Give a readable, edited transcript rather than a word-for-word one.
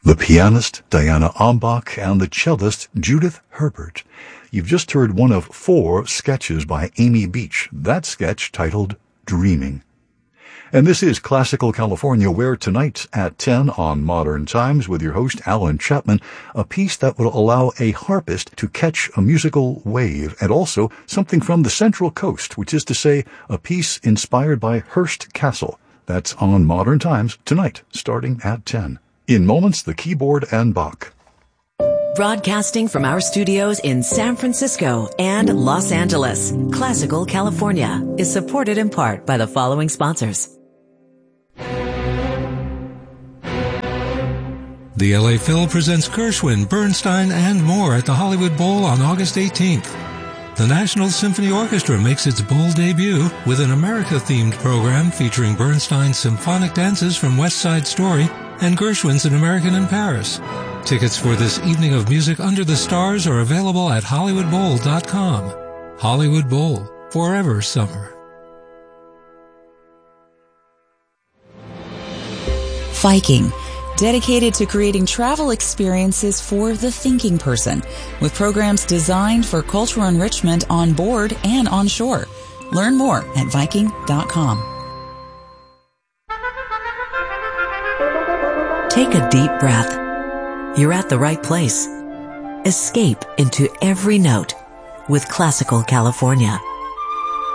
the pianist Diana Ombach and the cellist Judith Herbert. You've just heard one of 4 sketches by Amy Beach, that sketch titled Dreaming. And this is Classical California, where tonight at 10 on Modern Times with your host Alan Chapman, a piece that will allow a harpist to catch a musical wave, and also something from the Central Coast, which is to say a piece inspired by Hearst Castle. That's on Modern Times tonight, starting at 10. In moments, the keyboard and Bach. Broadcasting from our studios in San Francisco and Los Angeles, Classical California is supported in part by the following sponsors. The LA Phil presents Gershwin, Bernstein, and more at the Hollywood Bowl on August 18th. The National Symphony Orchestra makes its bowl debut with an America-themed program featuring Bernstein's symphonic dances from West Side Story and Gershwin's An American in Paris. Tickets for this evening of music under the stars are available at HollywoodBowl.com. Hollywood Bowl, forever summer. Viking, dedicated to creating travel experiences for the thinking person, with programs designed for cultural enrichment on board and on shore. Learn more at Viking.com. Take a deep breath. You're at the right place. Escape into every note with Classical California.